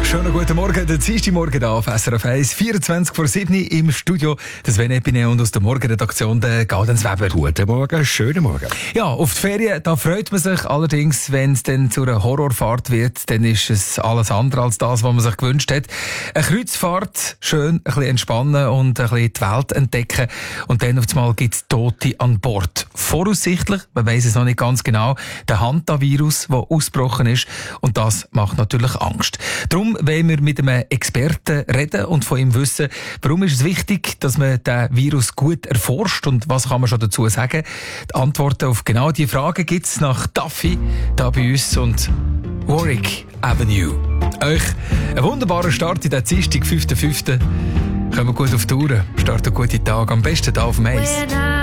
schönen guten Morgen. Der Dienstagmorgen hier auf SRF 1, 24 vor 7 im Studio. Das Sven Epine und aus der Morgenredaktion der Gaudens Weber. Guten Morgen, schönen Morgen. Ja, auf die Ferien, da freut man sich. Allerdings, wenn es dann zu einer Horrorfahrt wird, dann ist es alles andere als das, was man sich gewünscht hat. Eine Kreuzfahrt, schön ein bisschen entspannen und ein bisschen die Welt entdecken. Und dann auf einmal gibt es Tote an Bord. Voraussichtlich, man weiss es noch nicht ganz genau, der Hantavirus, der ausgebrochen ist. Und das macht natürlich Angst. Darum wollen wir mit einem Experten reden und von ihm wissen, warum ist es wichtig, dass man den Virus gut erforscht und was kann man schon dazu sagen. Die Antworten auf genau diese Fragen gibt es nach Duffy, da bei uns und Warwick Avenue. Euch einen wunderbaren Start in den Dienstag, 5.5. Kommen wir gut auf die Tour, starten gute Tage, am besten hier auf dem Eis.